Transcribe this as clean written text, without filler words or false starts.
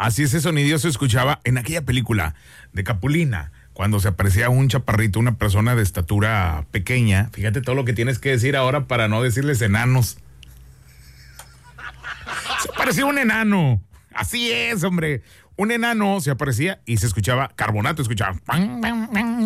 Así ese sonido se escuchaba en aquella película de Capulina, cuando se aparecía un chaparrito, una persona de estatura pequeña. Fíjate todo lo que tienes que decir ahora para no decirles enanos. Se parecía un enano. Así es, hombre. Un enano se aparecía y se escuchaba Carbonato, escuchaba.